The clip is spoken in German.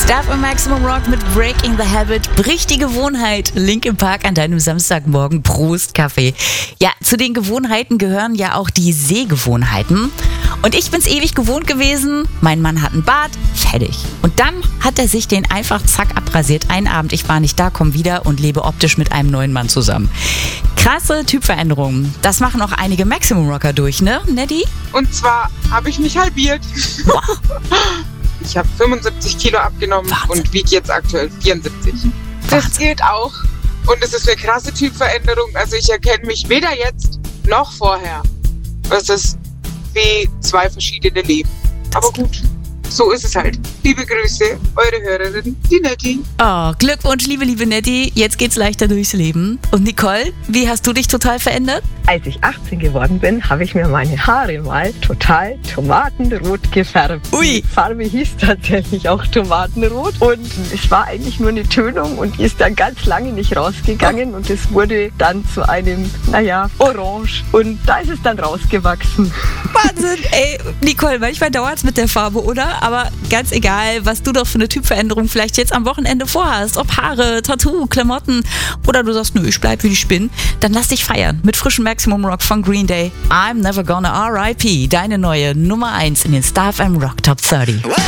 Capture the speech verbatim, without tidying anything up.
Starf im Maximum Rock mit Breaking the Habit. Brich die Gewohnheit. Linkin Park an deinem Samstagmorgen. Prost, Kaffee. Ja, zu den Gewohnheiten gehören ja auch die Sehgewohnheiten. Und ich bin's ewig gewohnt gewesen. Mein Mann hat einen Bart. Fertig. Und dann hat er sich den einfach zack abrasiert. Einen Abend, ich war nicht da, komm wieder und lebe optisch mit einem neuen Mann zusammen. Krasse Typveränderungen. Das machen auch einige Maximum Rocker durch, ne, Nettie? Und zwar habe ich mich halbiert. Wow. Ich habe fünfundsiebzig Kilo abgenommen. Wahnsinn. Und wiege jetzt aktuell vierundsiebzig. Das Wahnsinn. geht auch. Und es ist eine krasse Typveränderung. Also ich erkenne mich weder jetzt noch vorher. Das ist wie zwei verschiedene Leben. Aber gut, so ist es halt. Liebe Grüße, eure Hörerin, die Nettie. Oh, Glückwunsch, liebe, liebe Nettie. Jetzt geht's leichter durchs Leben. Und Nicole, wie hast du dich total verändert? Als ich achtzehn geworden bin, habe ich mir meine Haare mal total tomatenrot gefärbt. Ui. Die Farbe hieß tatsächlich auch Tomatenrot und es war eigentlich nur eine Tönung und die ist dann ganz lange nicht rausgegangen und es wurde dann zu einem, naja, Orange und da ist es dann rausgewachsen. Wahnsinn, ey, Nicole, manchmal dauert's mit der Farbe, oder? Aber ganz egal, was du doch für eine Typveränderung vielleicht jetzt am Wochenende vorhast, ob Haare, Tattoo, Klamotten oder du sagst, nö, ich bleib wie ich bin, dann lass dich feiern mit frischem Maximum Rock von Green Day. I'm Never Gonna R I P, deine neue Nummer eins in den Starf M Rock Top dreißig.